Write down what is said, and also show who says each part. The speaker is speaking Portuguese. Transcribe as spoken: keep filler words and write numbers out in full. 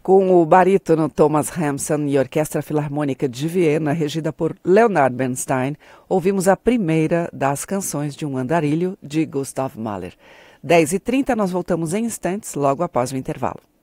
Speaker 1: Com o barítono Thomas Hampson e a Orquestra Filarmônica de Viena, regida por Leonard Bernstein, ouvimos a primeira das canções de um andarilho de Gustav Mahler. dez e trinta, nós voltamos em instantes, logo após o intervalo.